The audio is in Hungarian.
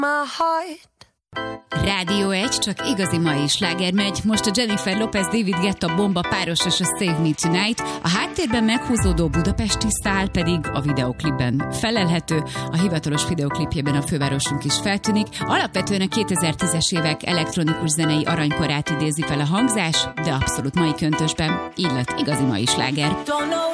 my heart. Rádió 1, csak igazi mai sláger megy. Most a Jennifer Lopez, David Guetta bomba páros és a Save Me Tonight. A háttérben meghúzódó budapesti szál pedig a videoklipben felelhető. A hivatalos videoklipjében a fővárosunk is feltűnik. Alapvetően a 2010-es évek elektronikus zenei aranykorát idézi fel a hangzás, de abszolút mai köntösben. Így lett igazi mai sláger.